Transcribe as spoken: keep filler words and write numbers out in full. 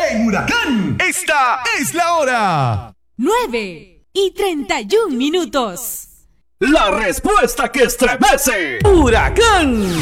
En Huracán, esta es la hora. nueve y treinta y un minutos. La respuesta que estremece. Huracán.